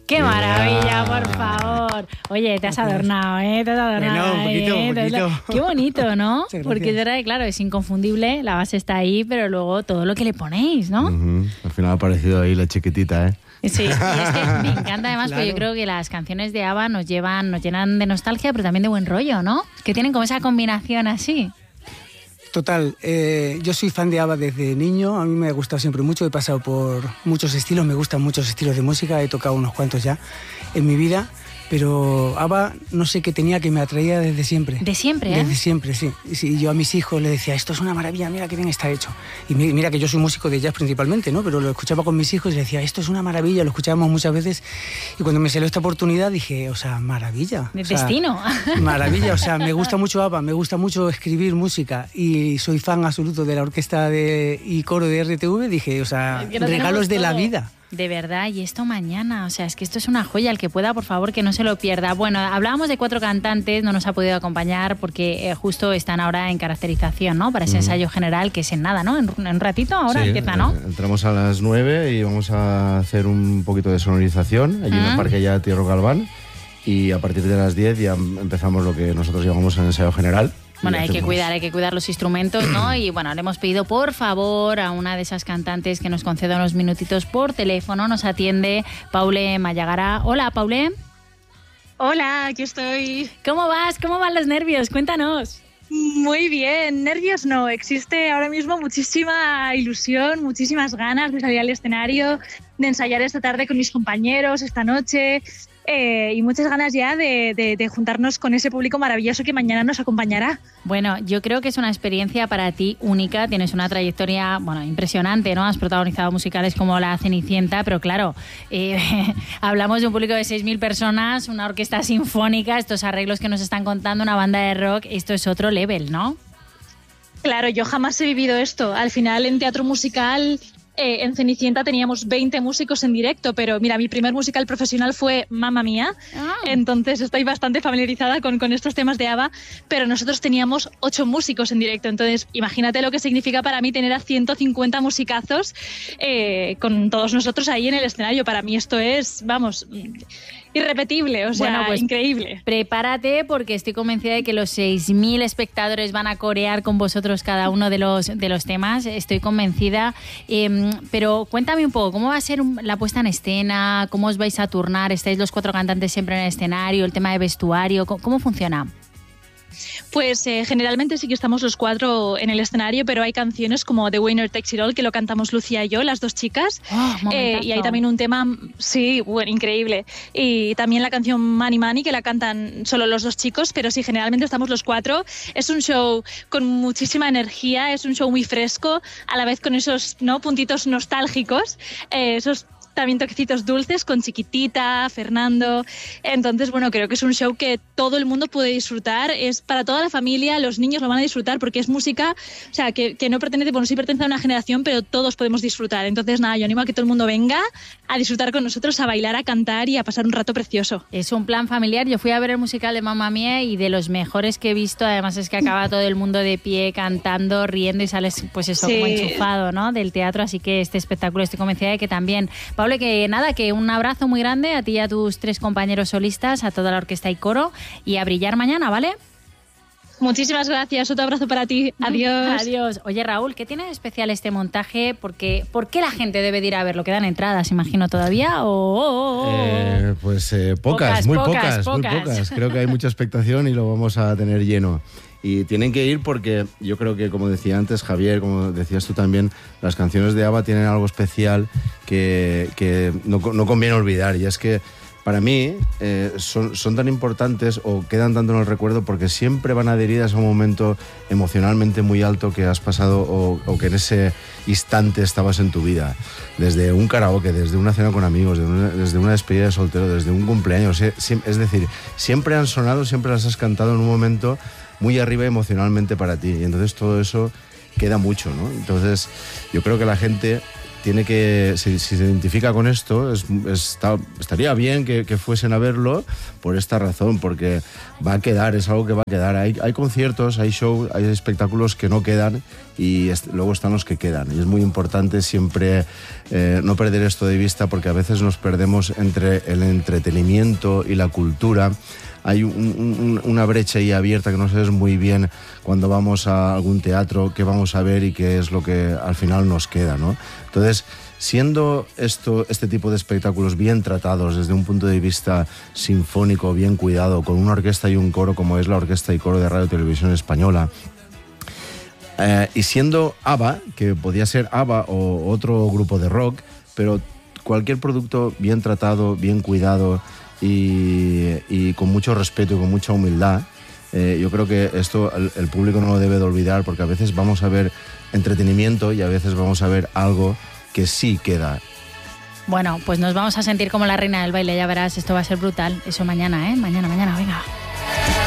¡Qué maravilla, por favor! Oye, te has adornado, ¿eh? Te has adornado. Bueno, un poquito. Qué bonito, ¿no? Porque es verdad que, claro, es inconfundible, la base está ahí, pero luego todo lo que le ponéis, ¿no? Al final ha aparecido ahí la chiquitita, ¿eh? Sí, y es que me encanta además, porque yo creo que las canciones de ABBA nos llenan de nostalgia, pero también de buen rollo, ¿no? Que tienen como esa combinación así. Total, yo soy fan de ABBA desde niño, a mí me ha gustado siempre mucho, he pasado por muchos estilos, me gustan muchos estilos de música, he tocado unos cuantos ya en mi vida, pero ABBA no sé qué tenía que me atraía desde siempre. ¿De siempre, Desde siempre, sí. Y yo a mis hijos les decía, esto es una maravilla, mira qué bien está hecho. Y mira que yo soy músico de jazz principalmente, ¿no? Pero lo escuchaba con mis hijos y les decía, esto es una maravilla, lo escuchábamos muchas veces. Y cuando me salió esta oportunidad dije, o sea, maravilla. De destino. Maravilla, o sea, me gusta mucho ABBA, me gusta mucho escribir música y soy fan absoluto de la orquesta y coro de RTV. Dije, o sea, regalos de la vida. De verdad, y esto mañana, o sea, es que esto es una joya, el que pueda, por favor, que no se lo pierda. Bueno, hablábamos de 4 cantantes, no nos ha podido acompañar porque justo están ahora en caracterización, ¿no? Para ese ensayo general, que es en nada, ¿no? En un ratito, ahora empieza, ¿no? Entramos a las 9 y vamos a hacer un poquito de sonorización allí en el Parque ya Tierro Galván, y a partir de las 10 ya empezamos lo que nosotros llamamos el ensayo general. Bueno, hay que cuidar los instrumentos, ¿no? Y bueno, le hemos pedido por favor a una de esas cantantes que nos conceda unos minutitos por teléfono. Nos atiende Paule Mallagara. Hola, Paule. Hola, aquí estoy. ¿Cómo vas? ¿Cómo van los nervios? Cuéntanos. Muy bien, nervios no. Existe ahora mismo muchísima ilusión, muchísimas ganas de salir al escenario, de ensayar esta tarde con mis compañeros, esta noche. Y muchas ganas ya de juntarnos con ese público maravilloso que mañana nos acompañará. Bueno, yo creo que es una experiencia para ti única, tienes una trayectoria, bueno, impresionante, ¿no? Has protagonizado musicales como La Cenicienta, pero claro, hablamos de un público de 6.000 personas, una orquesta sinfónica, estos arreglos que nos están contando, una banda de rock, esto es otro level, ¿no? Claro, yo jamás he vivido esto. Al final, en teatro musical... en Cenicienta teníamos 20 músicos en directo, pero mira, mi primer musical profesional fue Mamma Mía, entonces estoy bastante familiarizada con estos temas de ABBA, pero nosotros teníamos 8 músicos en directo, entonces imagínate lo que significa para mí tener a 150 musicazos con todos nosotros ahí en el escenario. Para mí esto es, vamos... irrepetible, o sea, bueno, pues increíble. Prepárate porque estoy convencida de que los 6.000 espectadores van a corear con vosotros cada uno de los temas, estoy convencida. Pero cuéntame un poco, ¿cómo va a ser la puesta en escena? ¿Cómo os vais a turnar? ¿Estáis los 4 cantantes siempre en el escenario? ¿El tema de vestuario? ¿Cómo funciona? Pues generalmente sí que estamos los 4 en el escenario, pero hay canciones como The Winner Takes It All, que lo cantamos Lucía y yo, las 2 chicas. Y hay también un tema, sí, bueno, increíble. Y también la canción Money Money, que la cantan solo los 2 chicos, pero sí, generalmente estamos los 4. Es un show con muchísima energía, es un show muy fresco, a la vez con esos, ¿no?, puntitos nostálgicos, esos también toquecitos dulces con Chiquitita, Fernando. Entonces, bueno, creo que es un show que todo el mundo puede disfrutar, es para toda la familia, los niños lo van a disfrutar porque es música, o sea, que no pertenece, bueno, sí pertenece a una generación, pero todos podemos disfrutar. Entonces, nada, yo animo a que todo el mundo venga a disfrutar con nosotros, a bailar, a cantar y a pasar un rato precioso. Es un plan familiar. Yo fui a ver el musical de Mamma Mía y de los mejores que he visto, además es que acaba todo el mundo de pie, cantando, riendo y sales, pues eso, sí, como enchufado, ¿no?, del teatro, así que este espectáculo estoy convencida de que también. Pablo, que nada, que un abrazo muy grande a ti y a tus 3 compañeros solistas, a toda la orquesta y coro, y a brillar mañana, ¿vale? Muchísimas gracias, otro abrazo para ti, adiós. Adiós. Oye, Raúl, ¿qué tiene de especial este montaje? ¿Por qué la gente debe de ir a verlo? ¿Quedan entradas, imagino, todavía? Pues pocas, muy pocas. Creo que hay mucha expectación y lo vamos a tener lleno. Y tienen que ir porque yo creo que, como decía antes Javier, como decías tú también, las canciones de ABBA tienen algo especial que no conviene olvidar, y es que para mí son tan importantes o quedan tanto en el recuerdo porque siempre van adheridas a un momento emocionalmente muy alto que has pasado o que en ese instante estabas en tu vida. Desde un karaoke, desde una cena con amigos, desde una despedida de soltero, desde un cumpleaños. Es decir, siempre han sonado, siempre las has cantado en un momento muy arriba emocionalmente para ti, y entonces todo eso queda mucho, ¿no? Entonces yo creo que la gente si se identifica con esto, estaría bien que fuesen a verlo por esta razón, porque va a quedar, es algo que va a quedar. Hay conciertos, hay shows, hay espectáculos que no quedan y luego están los que quedan. Y es muy importante siempre no perder esto de vista, porque a veces nos perdemos entre el entretenimiento y la cultura. Hay una brecha ahí abierta que no sabes muy bien cuando vamos a algún teatro qué vamos a ver y qué es lo que al final nos queda, ¿no? Entonces, siendo este tipo de espectáculos bien tratados desde un punto de vista sinfónico, bien cuidado, con una orquesta y un coro como es la Orquesta y Coro de Radio y Televisión Española, y siendo ABBA, que podía ser ABBA o otro grupo de rock, pero cualquier producto bien tratado, bien cuidado y con mucho respeto y con mucha humildad, yo creo que esto el público no lo debe de olvidar, porque a veces vamos a ver entretenimiento y a veces vamos a ver algo que sí queda. Bueno, pues nos vamos a sentir como la reina del baile, ya verás, esto va a ser brutal. Eso mañana, Mañana, venga.